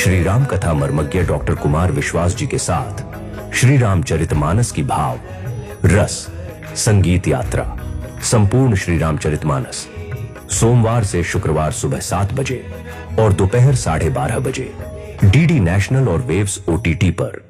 श्री राम कथा मर्मज्ञ डॉक्टर कुमार विश्वास जी के साथ श्री रामचरितमानस की भाव, रस, संगीत यात्रा, संपूर्ण श्री रामचरितमानस सोमवार से शुक्रवार सुबह 7 बजे और दोपहर 12:30 बजे डीडी नेशनल और वेव्स OTT पर।